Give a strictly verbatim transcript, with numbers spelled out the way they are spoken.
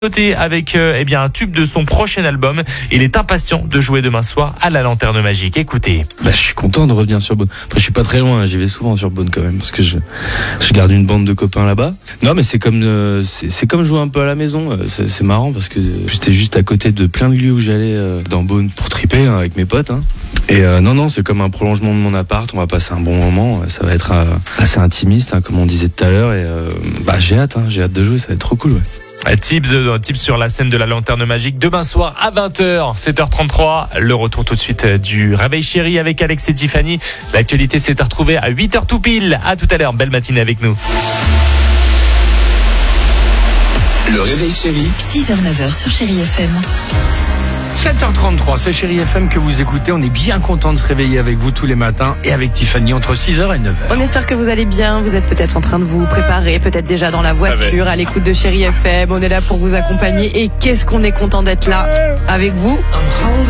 Noté avec euh, eh bien un tube de son prochain album. Il est impatient de jouer demain soir à la Lanterne Magique. Écoutez. Bah, je suis content de revenir sur Beaune. Après, je suis pas très loin, j'y vais souvent sur Beaune quand même, parce que je, je garde une bande de copains là-bas. Non, mais c'est comme, euh, c'est, c'est comme jouer un peu à la maison. C'est, c'est marrant parce que j'étais juste à côté de plein de lieux où j'allais euh, dans Beaune pour triper hein, avec mes potes. Hein. Et euh, non, non, c'est comme un prolongement de mon appart. On va passer un bon moment. Ça va être euh, assez intimiste, hein, comme on disait tout à l'heure. Et euh, bah, j'ai hâte, hein, j'ai hâte de jouer. Ça va être trop cool, ouais. Tips, euh, tips sur la scène de la Lanterne Magique demain soir à vingt heures, sept heures trente-trois. Le retour tout de suite du Réveil Chéri avec Alex et Tiffany. L'actualité s'est à retrouver à huit heures tout pile. À tout à l'heure. Belle matinée avec nous. Le Réveil Chéri. six heures neuf heures sur Chéri F M. sept heures trente-trois, c'est Chéri F M que vous écoutez. On est bien content de se réveiller avec vous tous les matins et avec Tiffany entre six heures et neuf heures. On espère que vous allez bien. Vous êtes peut-être en train de vous préparer, peut-être déjà dans la voiture, à l'écoute de Chéri F M. On est là pour vous accompagner et qu'est-ce qu'on est content d'être là avec vous.